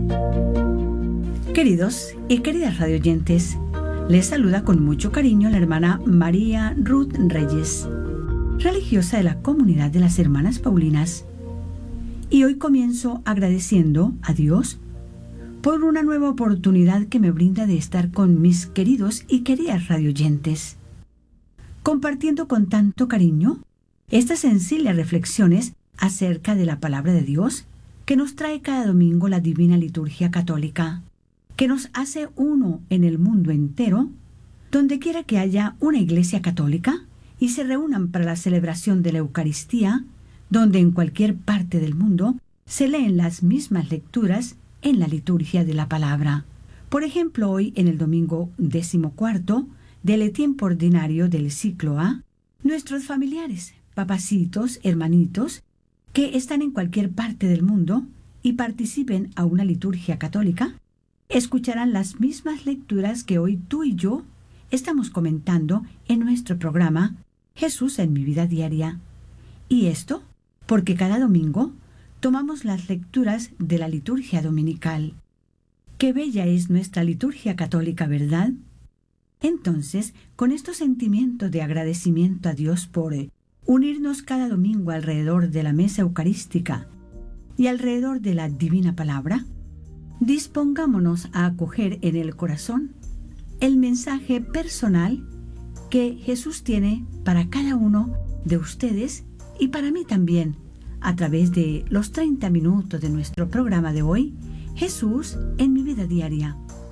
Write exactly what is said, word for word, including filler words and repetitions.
Queridos y queridas radioyentes, les saluda con mucho cariño la hermana María Ruth Reyes, religiosa de la comunidad de las Hermanas Paulinas. Y hoy comienzo agradeciendo a Dios por una nueva oportunidad que me brinda de estar con mis queridos y queridas radioyentes, compartiendo con tanto cariño estas sencillas reflexiones acerca de la palabra de Dios que nos trae cada domingo la Divina Liturgia Católica, que nos hace uno en el mundo entero, donde quiera que haya una iglesia católica y se reúnan para la celebración de la Eucaristía, donde en cualquier parte del mundo se leen las mismas lecturas en la liturgia de la palabra. Por ejemplo, hoy en el domingo decimocuarto del tiempo ordinario del ciclo A, nuestros familiares, papacitos, hermanitos, que están en cualquier parte del mundo y participen a una liturgia católica, escucharán las mismas lecturas que hoy tú y yo estamos comentando en nuestro programa Jesús en mi vida diaria. Y esto porque cada domingo tomamos las lecturas de la liturgia dominical. ¡Qué bella es nuestra liturgia católica, ¿verdad? Entonces, con estos sentimientos de agradecimiento a Dios por unirnos cada domingo alrededor de la mesa eucarística y alrededor de la divina palabra, dispongámonos a acoger en el corazón el mensaje personal que Jesús tiene para cada uno de ustedes y para mí también, a través de los treinta minutos de nuestro programa de hoy, Jesús en mi vida diaria.